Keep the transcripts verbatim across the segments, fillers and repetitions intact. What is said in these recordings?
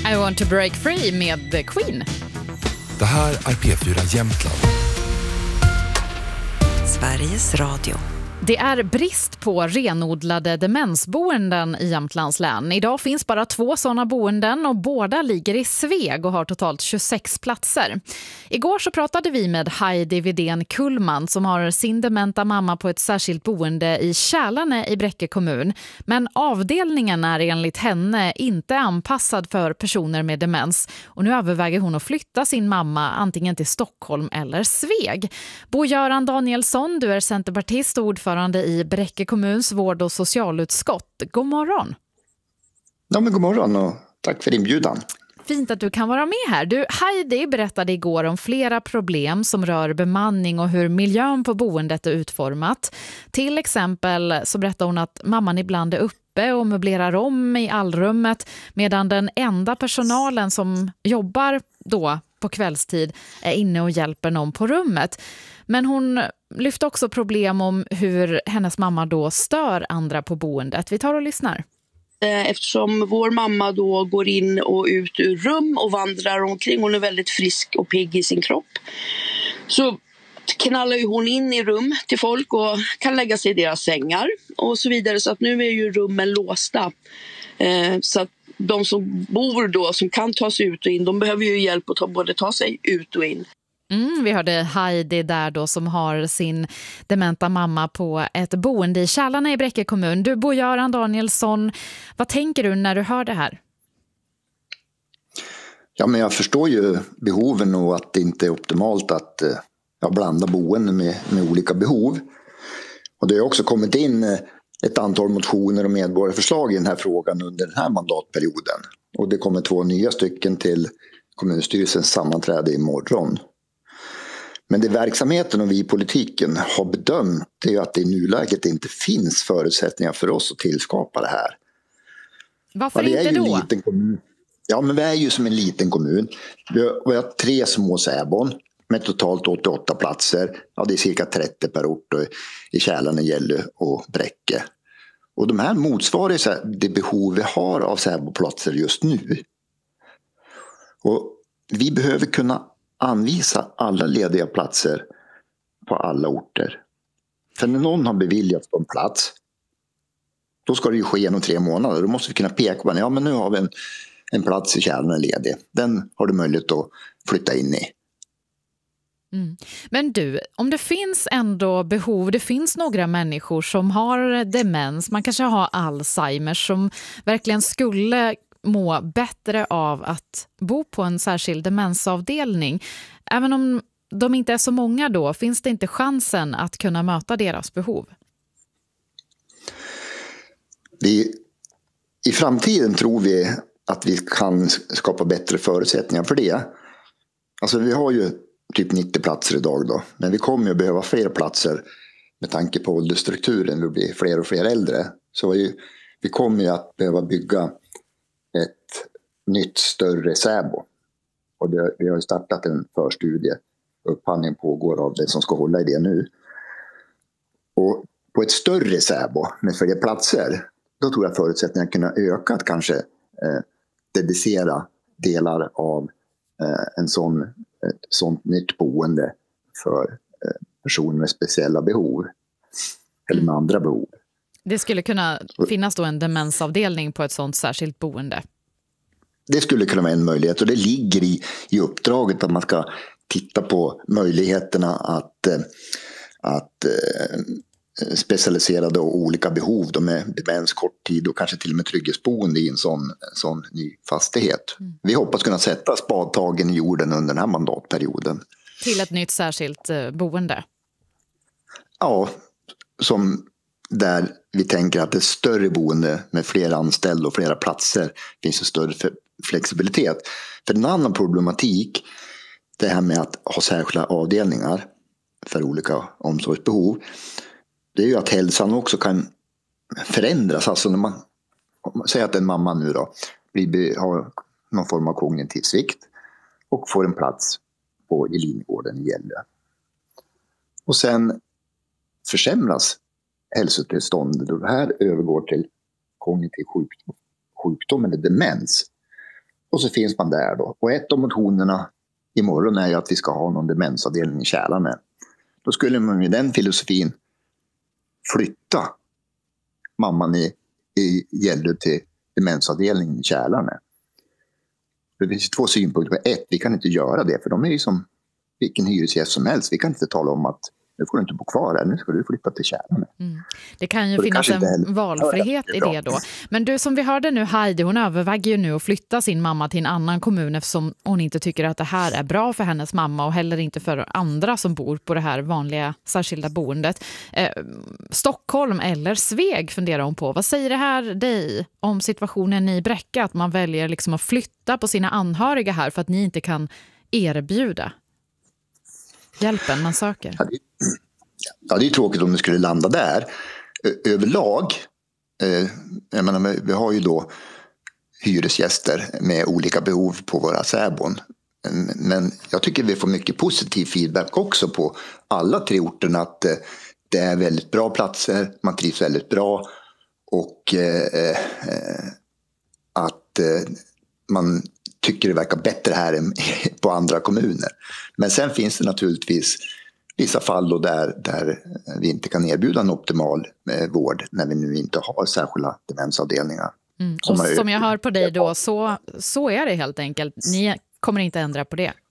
I want to break free med Queen. Det här är P fyra Jämtland. Sveriges Radio. Det är brist på renodlade demensboenden i Jämtlands län. Idag finns bara två sådana boenden och båda ligger i Sveg och har totalt tjugosex platser. Igår så pratade vi med Heidi Widén Kullman som har sin dementa mamma på ett särskilt boende i Kärlane i Bräcke kommun. Men avdelningen är enligt henne inte anpassad för personer med demens. Och nu överväger hon att flytta sin mamma antingen till Stockholm eller Sveg. Bo-Göran Danielsson, du är centerpartist och ordförande i Bräcke kommuns vård- och socialutskott. God morgon. Ja, men god morgon och tack för inbjudan. Fint att du kan vara med här. Du, Heidi berättade igår om flera problem som rör bemanning och hur miljön på boendet är utformat. Till exempel så berättar hon att mamman ibland är uppe och möblerar om i allrummet medan den enda personalen som jobbar då på kvällstid är inne och hjälper någon på rummet. Men hon lyfter också problem om hur hennes mamma då stör andra på boendet. Vi tar och lyssnar. Eftersom vår mamma då går in och ut ur rum och vandrar omkring, hon är väldigt frisk och pigg i sin kropp, så knallar ju hon in i rum till folk och kan lägga sig i deras sängar och så vidare. Så att nu är ju rummen låsta. Så att de som bor då, som kan ta sig ut och in, de behöver ju hjälp att ta, både ta sig ut och in. Mm, vi hörde Heidi där då som har sin dementa mamma på ett boende i Kärlane i Bräcke kommun. Du, Bo-Göran Danielsson, vad tänker du när du hör det här? Ja, men jag förstår ju behoven och att det inte är optimalt att ja, blanda boenden med, med olika behov. Och det har också kommit in ett antal motioner och medborgarförslag i den här frågan under den här mandatperioden. Och det kommer två nya stycken till kommunstyrelsens sammanträde imorgon. Men det verksamheten och vi i politiken har bedömt är ju att det i nuläget inte finns förutsättningar för oss att tillskapa det här. Varför ja, inte är ju då? En liten kommun. Ja, men vi är ju som en liten kommun. Vi har, vi har tre små säbon med totalt åttioåtta platser. Ja, det är cirka trettio per ort och i Kärlane, Gällö och Bräcke. Och de här motsvarar så här, det behov vi har av säboplatser just nu. Och vi behöver kunna anvisa alla lediga platser på alla orter. För när någon har beviljats på en plats, då ska det ju ske inom tre månader. Då måste vi kunna peka på den. Ja, men nu har vi en, en plats i Kärlane ledig. Den har du möjlighet att flytta in i. Mm. Men du, om det finns ändå behov, det finns några människor som har demens, man kanske har Alzheimers som verkligen skulle må bättre av att bo på en särskild demensavdelning. Även om de inte är så många då, finns det inte chansen att kunna möta deras behov? Vi, I framtiden tror vi att vi kan skapa bättre förutsättningar för det. Alltså vi har ju typ nittio platser idag då, men vi kommer ju behöva fler platser med tanke på åldersstrukturen. Vi blir fler och fler äldre. Så vi, vi kommer ju att behöva bygga ett nytt större säbo. Och det, vi har ju startat en förstudie. Upphandling pågår av det som ska hålla i det nu. Och på ett större säbo med fler platser, då tror jag förutsättningarna kunna öka att kanske eh, dedicera delar av eh, en sån, ett sånt nytt boende för eh, personer med speciella behov. Eller med andra behov. Det skulle kunna finnas då en demensavdelning på ett sånt särskilt boende. Det skulle kunna vara en möjlighet och det ligger i, i uppdraget att man ska titta på möjligheterna att, att eh, specialiserade och olika behov. De är demens, kort tid och kanske till och med trygghetsboende i en sån, en sån ny fastighet. Mm. Vi hoppas kunna sätta spadtagen i jorden under den här mandatperioden. Till ett nytt särskilt eh, boende? Ja, som där vi tänker att ett större boende med fler anställda och flera platser finns en större flexibilitet. För en annan problematik, det här med att ha särskilda avdelningar för olika omsorgsbehov, det är ju att hälsan också kan förändras. Alltså när man, om man säger att en mamma nu då blir, har någon form av kognitiv svikt och får en plats på Elingården i Gällö. Och sen försämras hälsotillståndet och det här övergår till kognitiv sjukdom, sjukdom eller demens. Och så finns man där då. Och ett av motionerna imorgon är ju att vi ska ha någon demensavdelning i Kälarne. Då skulle man med den filosofin flytta mamman i, i Gällö till demensavdelningen i Kälarne. Det finns två synpunkter. Ett, vi kan inte göra det, för de är ju som vilken hyresgäst som helst. Vi kan inte tala om att nu får du inte bo kvar här, nu ska du flytta till Kälarne. Mm. Det kan ju det finnas en heller... valfrihet ja, det i det då. Men du, som vi hörde nu, Heidi, hon överväger ju nu att flytta sin mamma till en annan kommun eftersom hon inte tycker att det här är bra för hennes mamma och heller inte för andra som bor på det här vanliga särskilda boendet. Eh, Stockholm eller Sveg funderar hon på. Vad säger det här dig om situationen i Bräcke, att man väljer liksom att flytta på sina anhöriga här för att ni inte kan erbjuda hjälpen man söker? Ja, det, ja, det är tråkigt om det skulle landa där. Ö- överlag, eh, jag menar, vi har ju då hyresgäster med olika behov på våra särbon. Men jag tycker vi får mycket positiv feedback också på alla tre orterna, att eh, det är väldigt bra platser, man trivs väldigt bra och eh, eh, att eh, man tycker det verkar bättre här än på andra kommuner. Men sen finns det naturligtvis vissa fall då där, där vi inte kan erbjuda en optimal eh, vård när vi nu inte har särskilda demensavdelningar. Mm. Och som, som jag hör på dig då, så, så är det helt enkelt. Ni kommer inte ändra på det?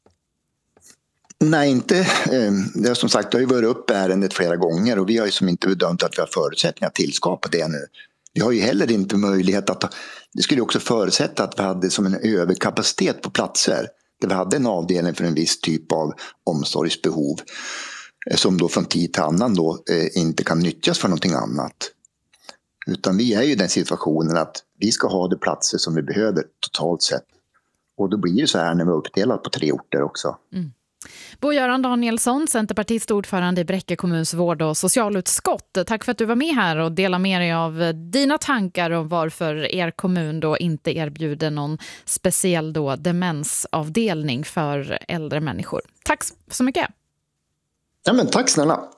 Nej, inte. Det har som sagt, det har ju varit upp ärendet flera gånger och vi har ju som inte bedömt att vi har förutsättningar att tillskapa det nu. Vi har ju heller inte möjlighet att, det skulle också förutsätta att vi hade som en överkapacitet på platser där vi hade en avdelning för en viss typ av omsorgsbehov som då från tid till annan då inte kan nyttjas för någonting annat. Utan vi är ju i den situationen att vi ska ha de platser som vi behöver totalt sett. Och då blir det så här när vi är uppdelat på tre orter också. Mm. Bo-Göran Danielsson, Centerpartist ordförande i Bräcke kommuns vård- och socialutskott. Tack för att du var med här och delade med dig av dina tankar om varför er kommun då inte erbjuder någon speciell då demensavdelning för äldre människor. Tack så mycket. Ja, men tack snälla.